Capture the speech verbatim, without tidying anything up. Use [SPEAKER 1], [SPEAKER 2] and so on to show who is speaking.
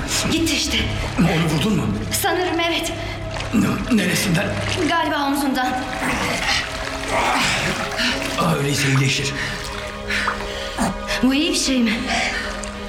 [SPEAKER 1] Gitti işte.
[SPEAKER 2] Onu vurdun mu?
[SPEAKER 1] Sanırım evet.
[SPEAKER 2] N- Neresinden?
[SPEAKER 1] Galiba omzundan.
[SPEAKER 2] Aa, öyleyse iyileşir.
[SPEAKER 1] Bu iyi bir şey mi?